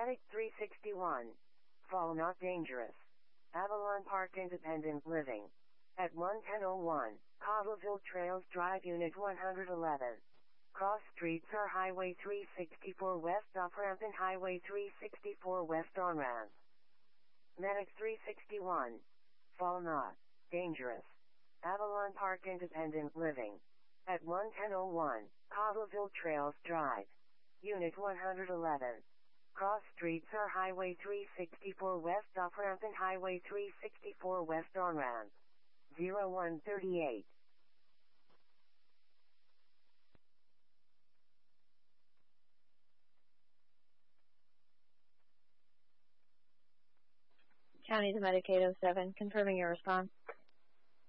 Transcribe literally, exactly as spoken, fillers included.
Medic three sixty-one. Fall not dangerous. Avalon Park Independent Living. At one ten oh one, Cobbleville Trails Drive Unit one eleven. Cross streets are Highway three sixty-four West off-ramp and Highway three sixty-four West on-ramp. Medic three sixty-one. Fall not dangerous. Avalon Park Independent Living. At one ten oh one, Cobbleville Trails Drive. Unit one eleven. Cross streets are Highway three sixty-four West off-ramp and Highway three sixty-four West on-ramp. zero one thirty-eight. County to Medic eight oh seven, confirming your response.